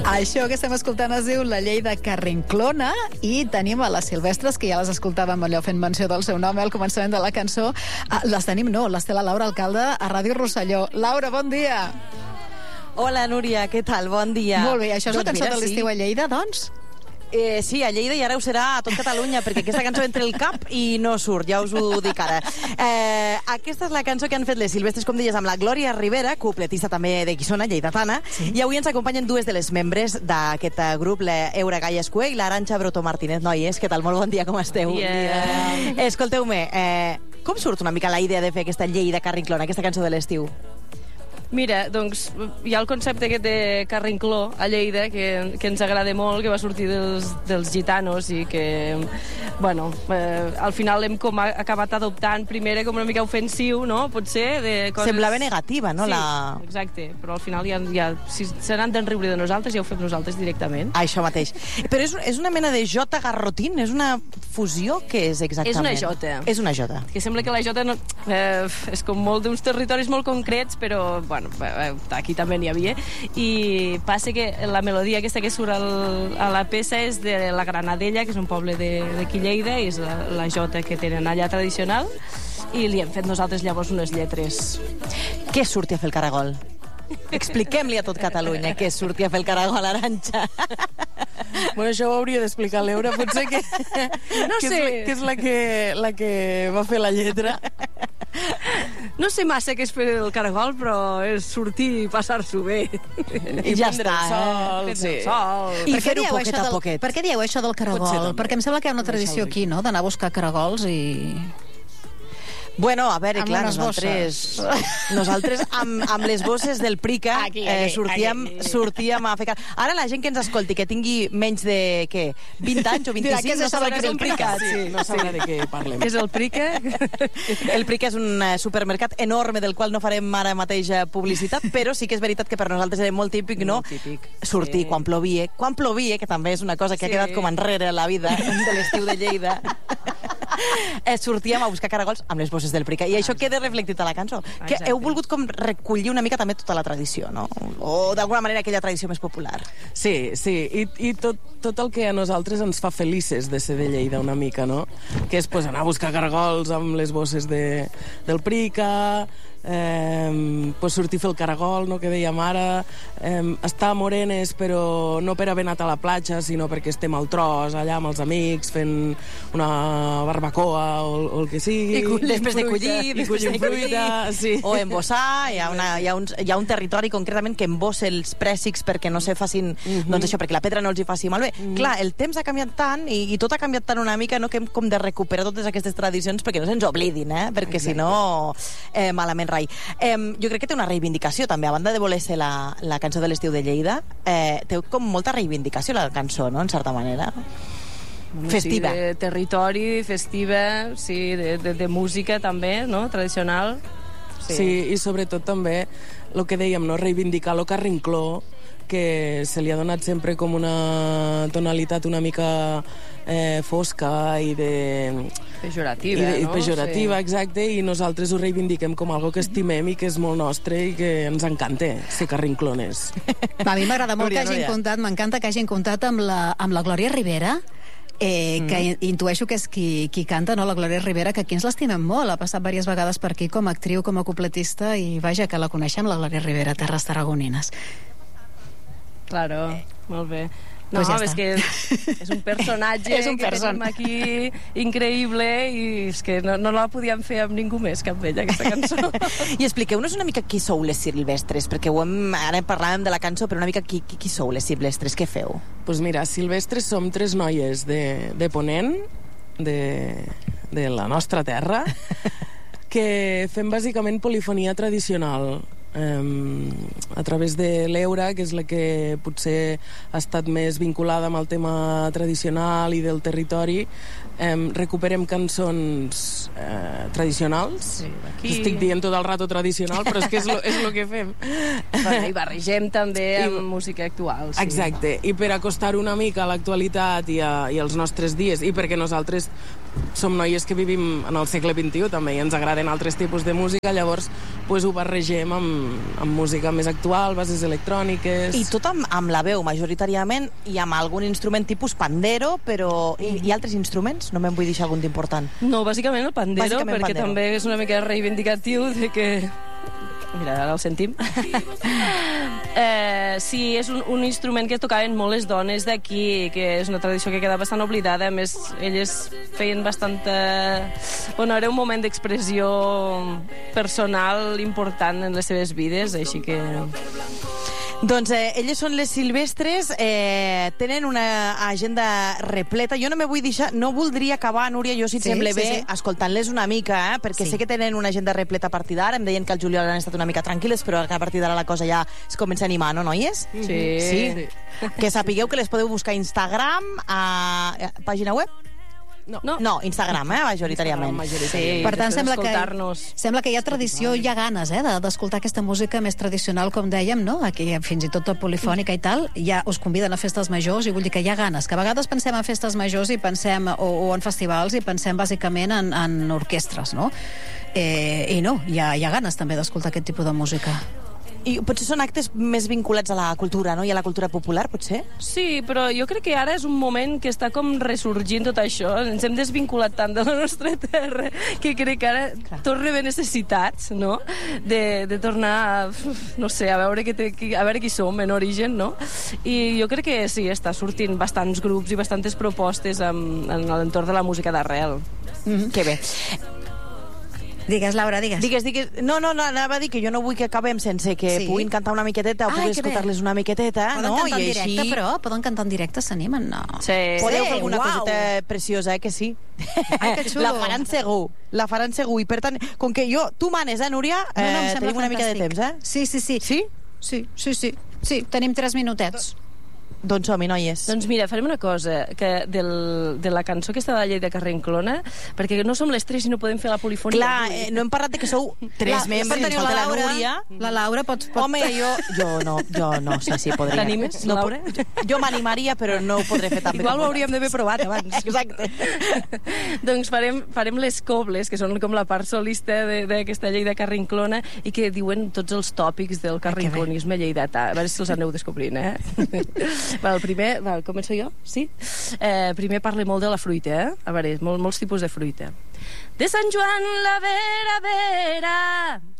Això que estem escoltant es diu La llei de Carrinclona i tenim a les Silvestres, que ja les escoltàvem allò fent menció del seu nom al començament de la cançó. Les tenim, no, les té la Laura Alcalde a Ràdio Rosselló. Laura, bon dia. Hola, Núria, què tal? Bon dia. Molt bé, això és la cançó de l'estiu a Lleida, doncs? Sí, a Lleida i ara ho serà a tot Catalunya, perquè aquesta cançó entra el cap i no surt, ja us ho dic ara. Aquesta és la cançó que han fet les Silvestres, com deies, amb la Glòria Rivera, cupletista també de Guissona, lleidatana, sí. I avui ens acompanyen dues de les membres d'aquest grup, l'Eura Gaia Escué i l'Arantxa Broto Martínez. Noies, què tal? Molt bon dia, com esteu? Yeah. Escolteu-me, com surt una mica la idea de fer aquesta Lleida Carrinclona, aquesta cançó de l'estiu? Mira, doncs hi ha el concepte aquest de Carrincló a Lleida que ens agrada molt, que va sortir dels gitanos i que, bueno, al final l'hem com acabat adoptant primera com una mica ofensiu, no? Potser de coses... Semblava negativa, no? Sí, exacte, però al final ja si se n'han d'enriure de nosaltres, ja ho fem nosaltres directament. Això mateix. Però és una mena de jota garrotín? És una fusió? Què és exactament? És una jota. És una jota. Que sembla que la jota no, és com molt d'uns territoris molt concrets, però, bueno, aquí també n'hi havia, i passa que la melodia aquesta que surt a la peça és de la Granadella, que és un poble d'aquí Lleida, i és la jota que tenen allà tradicional, i li hem fet nosaltres llavors unes lletres. Què surti a fer el caragol? Expliquem-li a tot Catalunya què surti a fer el caragol, Arantxa. Bueno, això ho hauria d'explicar l'Eura, potser que... No sé. Que és la que va fer la lletra. No sé massa què és fer el caragol, però és sortir i passar-s'ho bé. I ja està, sí. I fer-ho poquet a poquet. Per què dieu això del caragol? Perquè em sembla que hi ha una tradició aquí, no?, d'anar a buscar caragols i... Bueno, a veure, clar, nosaltres amb les bosses del Prica sortíem a fer... Ara la gent que ens escolti, que tingui menys de, què, 20 anys o 25, no sabrà què és el Prica. Sí, no sabrà de què parlem. És el Prica? El Prica és un supermercat enorme del qual no farem ara mateix publicitat, però sí que és veritat que per nosaltres era molt típic, no? Sortir quan plovia, que també és una cosa que ha quedat com enrere a la vida de l'estiu de Lleida. Sortíem a buscar caragols amb les bosses del Prica, i això queda reflectit a la cançó, que heu volgut com recollir una mica també tota la tradició, no? O d'alguna manera aquella tradició més popular. Sí, i tot el que a nosaltres ens fa felices de ser de Lleida una mica, no? Que és anar a buscar caragols amb les bosses del Prica, sortir a fer el caragol, no?, que dèiem ara, estar morenes però no per haver anat a la platja, sinó perquè estem al tros allà amb els amics fent una barbacoa o el que sigui, després de collir fruita, sí. O embossar. Hi ha un territori concretament que embossa els prèssics perquè no se facin, doncs això, perquè la pedra no els hi faci malbé. Clar, el temps ha canviat tant i tot ha canviat tant una mica, no?, que hem com de recuperar totes aquestes tradicions perquè no se'ns oblidin, perquè si no malament rai. Jo crec que té una reivindicació també, a banda de voler ser la cançó de l'estiu de Lleida, té com molta reivindicació la cançó, no?, en certa manera. Festiva. Sí, de territori, festiva, sí, de música també, no?, tradicional. Sí, i sobretot també el que dèiem, no?, reivindicar lo carrincló, que se li ha donat sempre com una tonalitat una mica fosca i pejorativa, no? Pejorativa, sí. Exacte, i nosaltres ho reivindiquem com algo que estimem i que és molt nostre i que ens encanta ser carrinclones. A mi m'agrada molt que hagin comptat, m'encanta que hagin comptat amb la Glòria Rivera, que intueixo que és qui canta, no?, la Glòria Rivera, que aquí ens l'estimem molt, ha passat diverses vegades per aquí com a actriu, com a cupletista, i vaja, que la coneixem, la Glòria Rivera, Terres Tarragonines. Claro, molt bé. No, pues ja és que és un personatge que tenim aquí increïble i és que no la podíem fer amb ningú més que amb ella, aquesta cançó. I expliqueu-nos una mica qui sou les Silvestres, perquè ara parlàvem de la cançó, però una mica qui sou les Silvestres, què feu? Doncs mira, Silvestres som 3 noies de Ponent, de la nostra terra, que fem bàsicament polifonia tradicional. A través de l'Eura, que és la que potser ha estat més vinculada amb el tema tradicional i del territori, recuperem cançons tradicionals. Sí, estic dient tot el rato tradicional, però és que és el que fem. I barregem també amb música actual. Sí. Exacte, i per acostar una mica a l'actualitat i als nostres dies, i perquè nosaltres som noies que vivim en el segle XXI també i ens agraden altres tipus de música, llavors ho barregem amb música més actual, bases electròniques... I tot amb la veu, majoritàriament, i amb algun instrument tipus pandero, però... I altres instruments? No me'n vull deixar algun d'important. No, bàsicament el pandero, perquè també és una mica reivindicatiu de que... Mira, ara el sentim. Sí, és un instrument que tocaven molt les dones d'aquí, que és una tradició que queda bastant oblidada. A més, elles feien bastanta... Bueno, era un moment d'expressió personal important en les seves vides, així que... Doncs elles són les Silvestres, tenen una agenda repleta. Jo no me vull deixar, no voldria acabar, Núria, jo si et sembla bé, escoltant-les una mica, perquè sé que tenen una agenda repleta a partir d'ara. Em deien que el juliol han estat una mica tranquil·les, però que a partir d'ara la cosa ja es comença a animar, no, noies? Sí. Que sapigueu que les podeu buscar a Instagram, a pàgina web? No, Instagram, majoritàriament. Sí, per tant, sembla que hi ha tradició, hi ha ganes d'escoltar aquesta música més tradicional, com dèiem, no? Aquí, fins i tot polifònica i tal, ja us conviden a festes majors, i vull dir que hi ha ganes, que a vegades pensem en festes majors i pensem, o en festivals, i pensem bàsicament en orquestres, no? I no, hi ha ganes també d'escoltar aquest tipus de música. I potser són actes més vinculats a la cultura, no? I a la cultura popular, potser? Sí, però jo crec que ara és un moment que està com ressorgint tot això. Ens hem desvinculat tant de la nostra terra que crec que ara tornem necessitats, no? De tornar, no sé, a veure qui som en origen, no? I jo crec que sí, està sortint bastants grups i bastantes propostes en l'entorn de la música d'arrel. Que bé. Digues, Laura, digues. Digues. No, anava a dir que jo no vull que acabem sense que puguin cantar una miqueteta o puguin escoltar-les una miqueteta. Poden cantar en directe, però? Poden cantar en directe, s'animen? No. Sí. Podeu fer alguna coseta preciosa, que sí? Ai, que xulo. La faran segur. I per tant, com que tu manes, Núria, tenim una mica de temps, Sí. Sí, tenim 3 minutets. Doncs som-hi, noies. Doncs mira, farem una cosa, que de la cançó que està de la llei de Carrinclona, perquè no som les 3 i no podem fer la polifonia. Clar, no hem parlat de que sou 3 membres, ens falta la Núria. La Laura, pots... Home, jo no sé si podria. T'animes, Laura? Jo m'animaria, però no ho podré fer tan bé. Igual ho hauríem d'haver provat abans. Exacte. Doncs farem les cobles, que són com la part solista d'aquesta llei de Carrinclona, i que diuen tots els tòpics del carrinclonisme lleidatà. A veure si els aneu descobrint, primer, començo jo? Sí? Primer parle molt de la fruita, A veure, molts tipus de fruita. De Sant Joan la vera,